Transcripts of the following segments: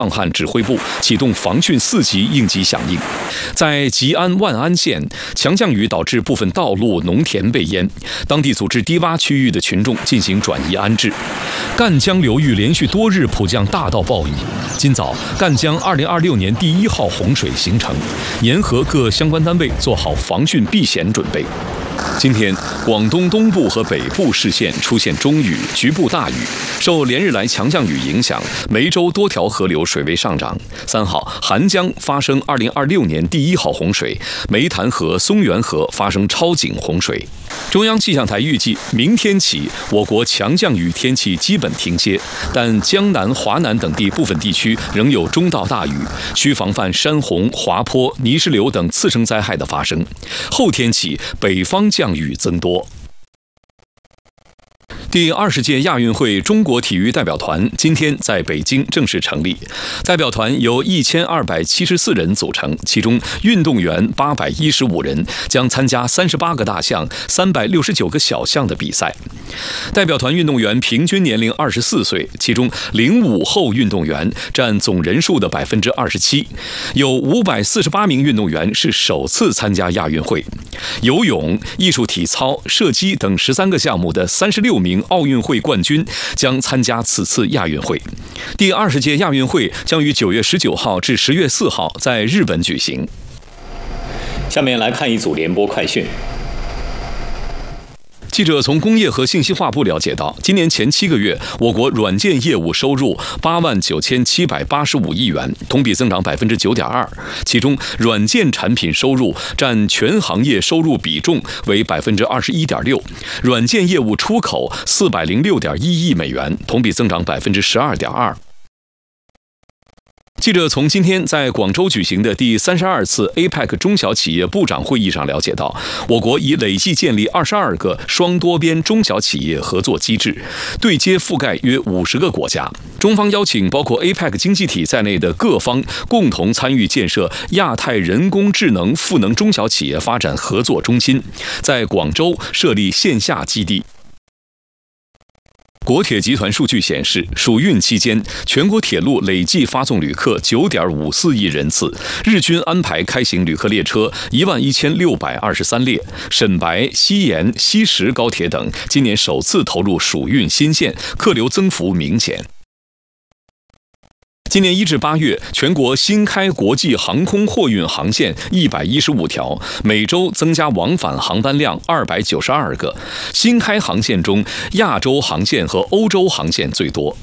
抗旱指挥部启动防汛4级应急响应。在吉安万安县，强降雨导致部分道路、农田被淹，当地组织低洼区域的群众进行转移安置。赣江流域连续多日普降大到暴雨，今早赣江2026年第1号洪水形成，沿河各相关单位做好防汛避险准备。今天，广东东部和北部市县出现中雨，局部大雨。受连日来强降雨影响，梅州多条河流水位上涨。3号，韩江发生2026年第1号洪水，梅潭河、松原河发生超警洪水。中央气象台预计，明天起我国强降雨天气基本停歇，但江南、华南等地部分地区仍有中到大雨，需防范山洪、滑坡、泥石流等次生灾害的发生。后天起，北方降雨增多。第20届亚运会中国体育代表团今天在北京正式成立，代表团由1274人组成，其中运动员815人，将参加38个大项、369个小项的比赛。代表团运动员平均年龄24岁，其中05后运动员占总人数的27%，有548名运动员是首次参加亚运会。游泳、艺术体操、射击等13个项目的36名奥运会冠军将参加此次亚运会。第20届亚运会将于9月19号至10月4号在日本举行。 下面来看一组联播快讯。 记者从工业和信息化部了解到，今年前7个月，我国软件业务收入89785亿元，同比增长9.2%。其中，软件产品收入占全行业收入比重为21.6%，软件业务出口406.1亿美元，同比增长12.2%。记者从今天在广州举行的第32次 APEC 中小企业部长会议上了解到，我国已累计建立22个双多边中小企业合作机制，对接覆盖约50个国家。中方邀请包括 APEC 经济体在内的各方共同参与建设亚太人工智能赋能中小企业发展合作中心，在广州设立线下基地。国铁集团数据显示，暑运期间，全国铁路累计发送旅客9.54亿人次，日均安排开行旅客列车11623列。沈白、西延、西石高铁等今年首次投入暑运新线，客流增幅明显。今年1至8月，全国新开国际航空货运航线115条，每周增加往返航班量292个。新开航线中，亚洲航线和欧洲航线最多。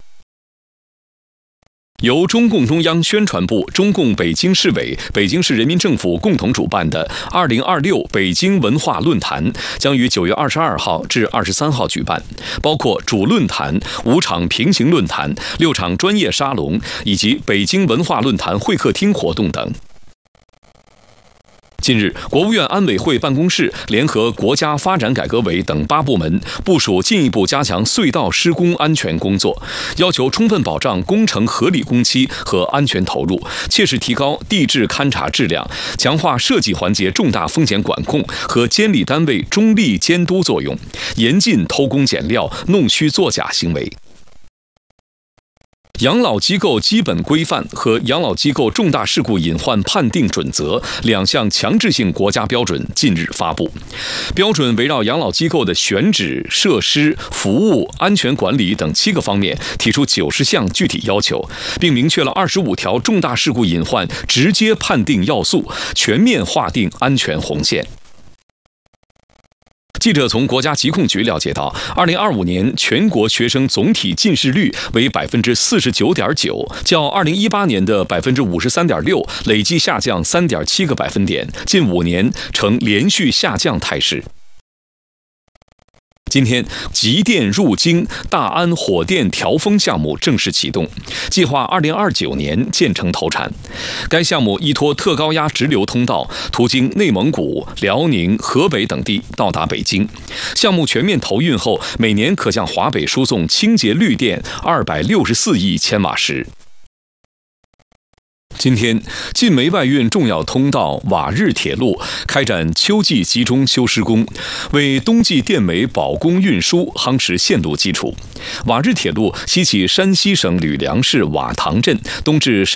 由中共中央宣传部、中共北京市委、北京市人民政府共同主办的2026北京文化论坛将于9月22号至23号举办，包括主论坛、5场平行论坛、6场专业沙龙以及北京文化论坛会客厅活动等。近日，国务院安委会办公室联合国家发展改革委等8部门部署进一步加强隧道施工安全工作，要求充分保障工程合理工期和安全投入，切实提高地质勘察质量，强化设计环节重大风险管控和监理单位中立监督作用，严禁偷工减料、弄虚作假行为。养老机构基本规范和养老机构重大事故隐患判定准则2项强制性国家标准近日发布。标准围绕养老机构的选址、设施、服务、安全管理等7个方面提出90项具体要求，并明确了25条重大事故隐患直接判定要素，全面划定安全红线。记者从国家疾控局了解到，2025年全国学生总体近视率为49.9%，较2018年的53.6%累计下降3.7个百分点，近5年呈连续下降态势。今天，极电入京大安火电调峰项目正式启动，计划2029年建成投产。该项目依托特高压直流通道，途经内蒙古、辽宁、河北等地到达北京。项目全面投运后，每年可向华北输送清洁绿电264亿千瓦时。今天，晋煤外运重要通道瓦日铁路开展秋季集中修施工，为冬季电煤保供运输夯实线路基础。瓦日铁路西起山西省吕梁市瓦塘镇，东至